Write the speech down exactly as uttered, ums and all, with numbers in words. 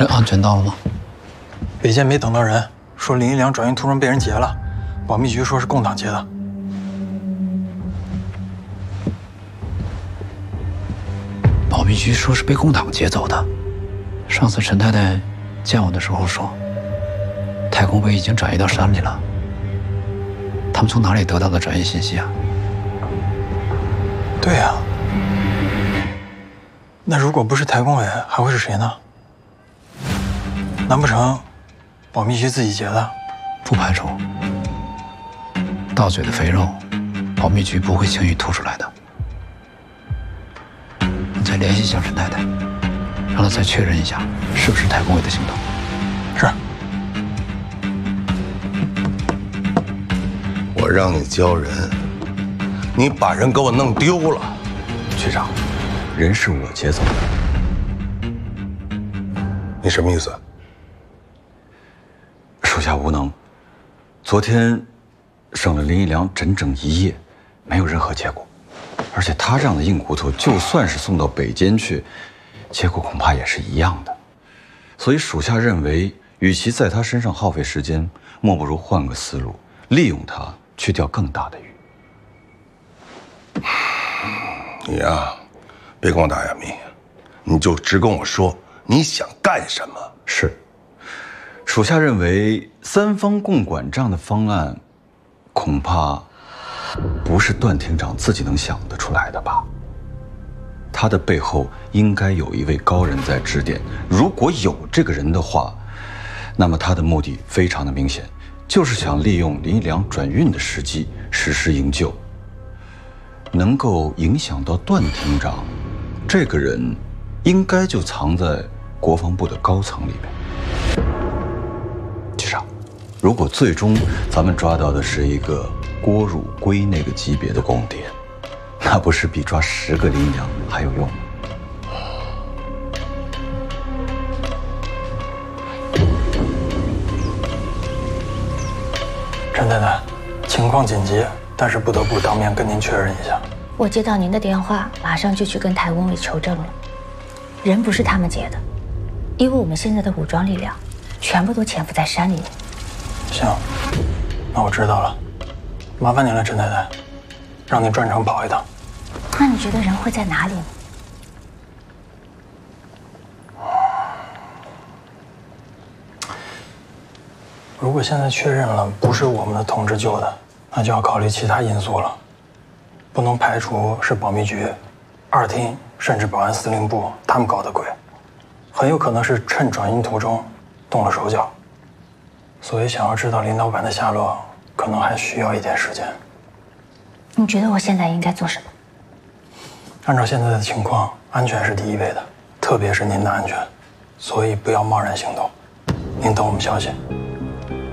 人安全到了吗？ 北界没等到人，说林一良转运途中被人劫了，保密局说是共党劫的。 保密局说是被共党劫走的。上次陈太太见我的时候说，太空杯已经转移到山里了。他们从哪里得到的转移信息啊？ 对呀、啊。那如果不是台工委，还会是谁呢？难不成保密局自己劫的？ 不排除。到嘴的肥肉，保密局不会轻易吐出来的。你再联系一下陈太太，让她再确认一下是不是台工委的行动。 是。 我让你教人，你把人给我弄丢了。 局长，人是我劫走的。 你什么意思？ 属下无能。昨天省了林一良整整一夜，没有任何结果。而且他这样的硬骨头，就算是送到北监去，结果恐怕也是一样的。所以属下认为，与其在他身上耗费时间，莫不如换个思路，利用他去钓更大的鱼。 你呀，别跟我打哑谜，你就直跟我说你想干什么。 是，属下认为三方共管这样的方案，恐怕不是段厅长自己能想得出来的吧？他的背后应该有一位高人在指点。如果有这个人的话，那么他的目的非常的明显，就是想利用林一良转运的时机实施营救。能够影响到段厅长，这个人应该就藏在国防部的高层里面。局长，如果最终咱们抓到的是一个郭汝瑰那个级别的共谍，那不是比抓十个林一良还有用吗？ 陈太太，情况紧急，但是不得不当面跟您确认一下。 我接到您的电话，马上就去跟台工委求证了。人不是他们劫的，因为我们现在的武装力量全部都潜伏在山里面。 行，那我知道了，麻烦您了，陈太太，让您专程跑一趟。 那你觉得人会在哪里呢？ 如果现在确认了不是我们的同志救的，那就要考虑其他因素了，不能排除是保密局、二厅甚至保安司令部他们搞的鬼，很有可能是趁转运途中动了手脚。所以想要知道林老板的下落，可能还需要一点时间。 你觉得我现在应该做什么？ 按照现在的情况，安全是第一位的，特别是您的安全，所以不要贸然行动。您等我们消息。